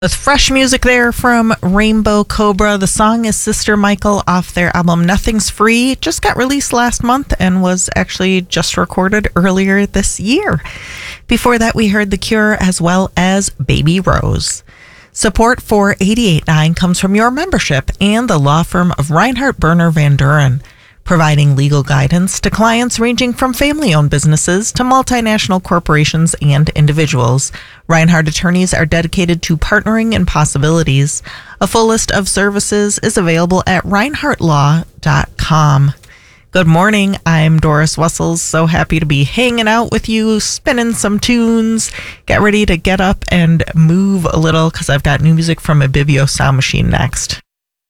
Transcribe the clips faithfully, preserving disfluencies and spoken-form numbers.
With fresh music there from Rainbow Cobra. The song is Sister Michael off their album Nothing's Free. Just got released last month and was actually just recorded earlier this year. Before that, we heard The Cure as well as Baby Rose. Support for eighty-eight point nine comes from your membership and the law firm of Reinhardt Berner Van Duren, providing legal guidance to clients ranging from family-owned businesses to multinational corporations and individuals. Reinhardt attorneys are dedicated to partnering in possibilities. A full list of services is available at reinhardt law dot com. Good morning. I'm Doris Wessels. So happy to be hanging out with you, spinning some tunes. Get ready to get up and move a little because I've got new music from Ibibio Sound Machine next.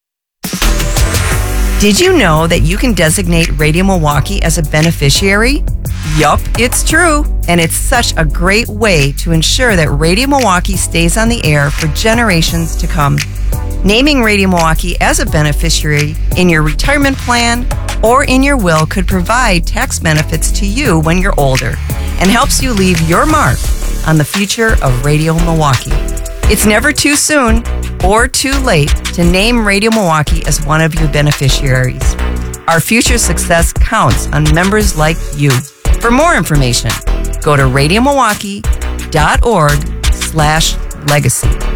Did you know that you can designate Radio Milwaukee as a beneficiary? Yup, it's true. And it's such a great way to ensure that Radio Milwaukee stays on the air for generations to come. Naming Radio Milwaukee as a beneficiary in your retirement plan or in your will could provide tax benefits to you when you're older and helps you leave your mark on the future of Radio Milwaukee. It's never too soon or too late to name Radio Milwaukee as one of your beneficiaries. Our future success counts on members like you. For more information, go to radio milwaukee dot org slash legacy.